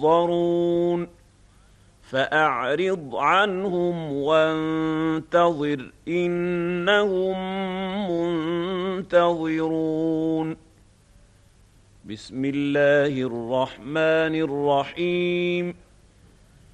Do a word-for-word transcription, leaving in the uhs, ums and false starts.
يحضرون فأعرض عنهم وانتظر إنهم منتظرون بسم الله الرحمن الرحيم